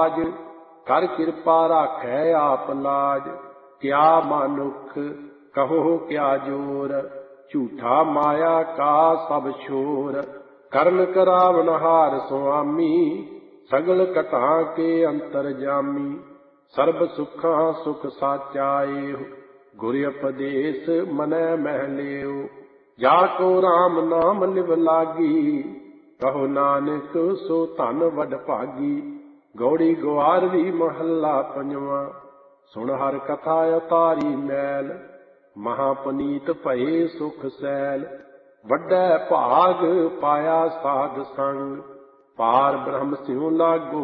ਕਾਜ, ਕਰ ਕਿਰਪਾ ਰਾਖੈ ਆਪ ਲਾਜ। ਕਿਆ ਮਾਨੁਖ ਕਹੋ ਕਿਆ ਜੋਰ, ਝੂਠਾ ਮਾਇਆ ਕਾ ਸਭ ਛੋਰ। ਕਰਨ ਕਰਾਵਨਹਾਰ ਸੁਆਮੀ, ਸਗਲ ਘਟਾਂ ਕੇ ਅੰਤਰਜਾਮੀ। ਸਰਬ ਸੁਖਾਂ ਸੁਖ ਸਾਚਾ ਏਹੁ, ਗੁਰ ਉਪਦੇਸ ਮਨੈ ਮਹਿ ਲਿਓ। ਜਾ ਕੋ ਰਾਮ ਨਾਮ ਲਿਵ ਲਾਗੀ, ਕਹੋ ਨਾਨਕ ਸੋ ਧਨ ਵਡ ਭਾਗੀ। ਗੌੜੀ ਗੁਆਰਵੀ ਮਹੱਲਾ ਪੰਜਵਾਂ। ਸੁਣ ਹਰਿ ਕਥਾ ਉਤਾਰੀ ਮੈਲ, ਮਹਾ ਪੁਨੀਤ ਭਏ ਸੁਖ ਸੈਲ। ਵੱਡੈ ਭਾਗ ਪਾਇਆ ਸਾਧ ਸੰਗ, ਪਾਰ ਬ੍ਰਹਮ ਸਿਉ ਲਾਗੋ